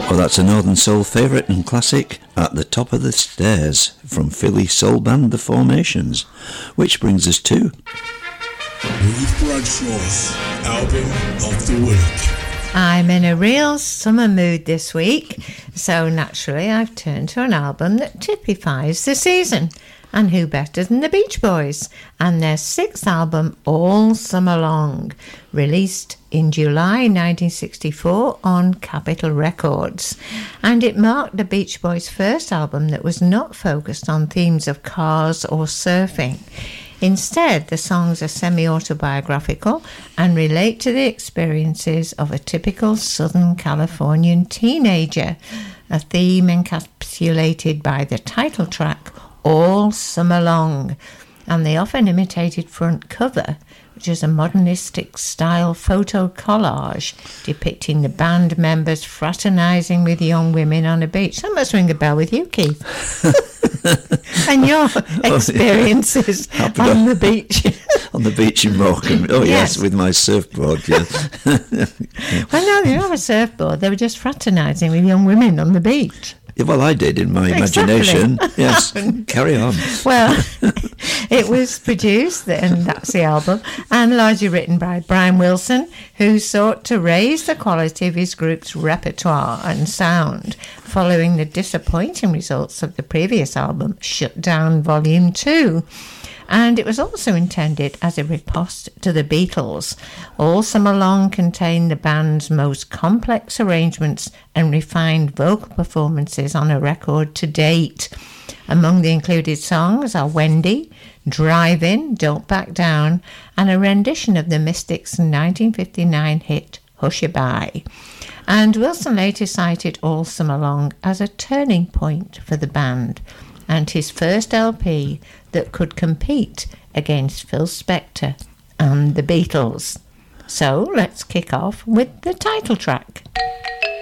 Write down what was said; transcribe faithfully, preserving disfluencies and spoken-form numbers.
Well, that's a Northern Soul favourite and classic, At the Top of the Stairs, from Philly soul band The Formations, which brings us to Ruth Bradshaw's Album of the Week. I'm in a real summer mood this week, so naturally I've turned to an album that typifies the season. And who better than the Beach Boys and their sixth album, All Summer Long, released in July nineteen sixty-four on Capitol Records. And it marked the Beach Boys' first album that was not focused on themes of cars or surfing. Instead, the songs are semi-autobiographical and relate to the experiences of a typical Southern Californian teenager, a theme encapsulated by the title track, All Summer Long, and the often imitated front cover, which is a modernistic style photo collage depicting the band members fraternising with young women on a beach. That must ring a bell with you, Keith. And your experiences oh, yeah. on the beach. On the beach in Morecambe. Oh, yes, yes with my surfboard, yes. Well, no, they didn't have a surfboard. They were just fraternising with young women on the beach. Yeah, well, I did in my imagination. Exactly. Yes, carry on. Well, it was produced, and that's the album, and largely written by Brian Wilson, who sought to raise the quality of his group's repertoire and sound following the disappointing results of the previous album, Shut Down Volume two. And it was also intended as a riposte to the Beatles. All Summer Long contained the band's most complex arrangements and refined vocal performances on a record to date. Among the included songs are Wendy, Drive In, Don't Back Down, and a rendition of the Mystics' nineteen fifty-nine hit Hushabye. And Wilson later cited All Summer Long as a turning point for the band and his first L P that could compete against Phil Spector and the Beatles. So let's kick off with the title track.